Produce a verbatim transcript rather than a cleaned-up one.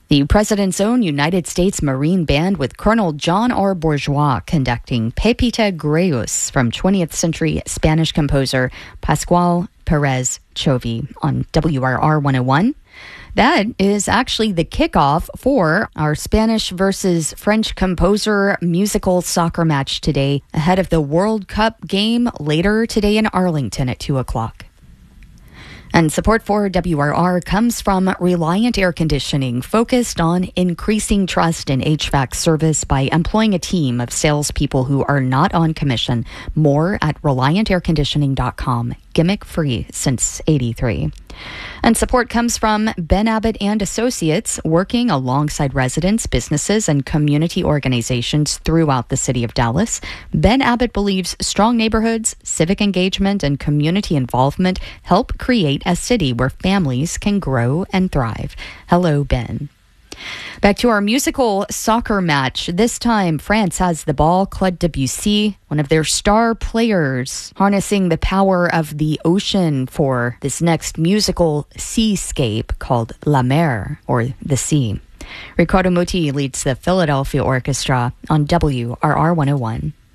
The president's own United States Marine Band with Colonel John R. Bourgeois conducting Pepita Greus from twentieth century Spanish composer Pascual Perez Chovy on W R R one oh one. That is actually the kickoff for our Spanish versus French composer musical soccer match today, ahead of the World Cup game later today in Arlington at two o'clock. And support for W R R comes from Reliant Air Conditioning, focused on increasing trust in H V A C service by employing a team of salespeople who are not on commission. More at reliant air conditioning dot com. Gimmick free since eighty-three. And support comes from Ben Abbott and Associates, working alongside residents, businesses, and community organizations throughout the city of Dallas. Ben Abbott believes strong neighborhoods, civic engagement, and community involvement help create a city where families can grow and thrive. Hello, Ben. Back to our musical soccer match. This time, France has the ball. Claude Debussy, one of their star players, harnessing the power of the ocean for this next musical seascape called La Mer, or the Sea. Riccardo Muti leads the Philadelphia Orchestra on W R R one oh one.